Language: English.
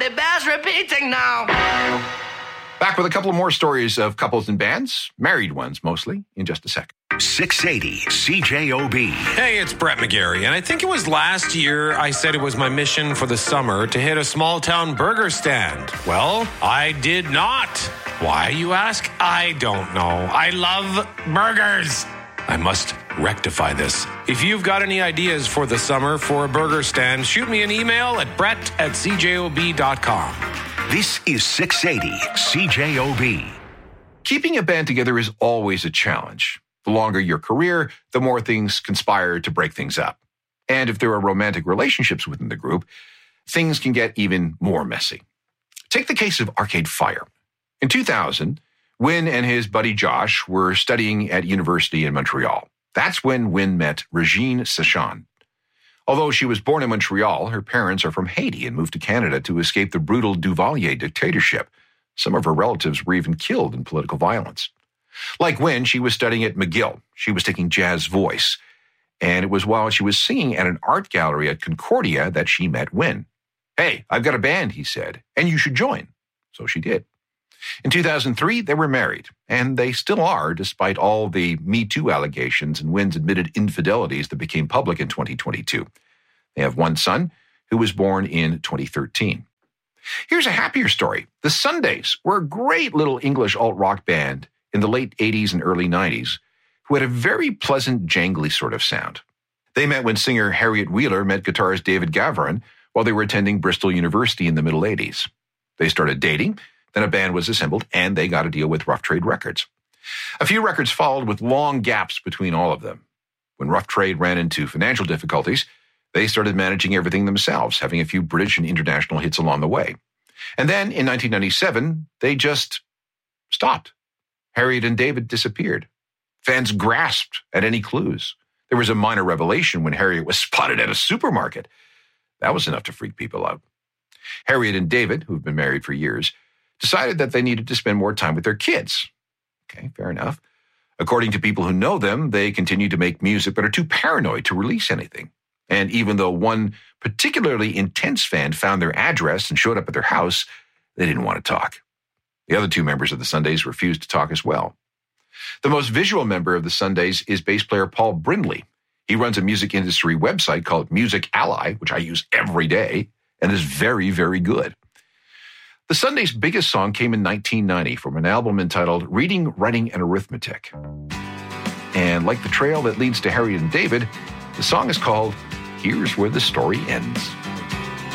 it bears repeating now. Back with a couple of more stories of couples and bands, married ones mostly, in just a sec. 680 CJOB. Hey, it's Brett McGarry, and I think it was last year I said it was my mission for the summer to hit a small-town burger stand. Well, I did not. Why, you ask? I don't know. I love burgers. I must rectify this. If you've got any ideas for the summer for a burger stand, shoot me an email at brett@cjob.com. This is 680 CJOB. Keeping a band together is always a challenge. The longer your career, the more things conspire to break things up. And if there are romantic relationships within the group, things can get even more messy. Take the case of Arcade Fire. In 2000, Wynn and his buddy Josh were studying at university in Montreal. That's when Wynn met Regine Sachon. Although she was born in Montreal, her parents are from Haiti and moved to Canada to escape the brutal Duvalier dictatorship. Some of her relatives were even killed in political violence. Like Wynn, she was studying at McGill. She was taking jazz voice. And it was while she was singing at an art gallery at Concordia that she met Wynn. Hey, I've got a band, he said, and you should join. So she did. In 2003, they were married, and they still are, despite all the Me Too allegations and Wynn's admitted infidelities that became public in 2022. They have one son who was born in 2013. Here's a happier story. The Sundays were a great little English alt-rock band in the late 80s and early 90s who had a very pleasant, jangly sort of sound. They met when singer Harriet Wheeler met guitarist David Gavron while they were attending Bristol University in the middle 80s. They started dating, then a band was assembled, and they got a deal with Rough Trade Records. A few records followed with long gaps between all of them. When Rough Trade ran into financial difficulties, they started managing everything themselves, having a few British and international hits along the way. And then, in 1997, they just stopped. Harriet and David disappeared. Fans grasped at any clues. There was a minor revelation when Harriet was spotted at a supermarket. That was enough to freak people out. Harriet and David, who've been married for years, decided that they needed to spend more time with their kids. Okay, fair enough. According to people who know them, they continue to make music but are too paranoid to release anything. And even though one particularly intense fan found their address and showed up at their house, they didn't want to talk. The other two members of the Sundays refused to talk as well. The most visual member of the Sundays is bass player Paul Brindley. He runs a music industry website called Music Ally, which I use every day, and is very, very good. The Sundays' biggest song came in 1990 from an album entitled Reading, Writing, and Arithmetic. And like the trail that leads to Harriet and David, the song is called Here's Where the Story Ends.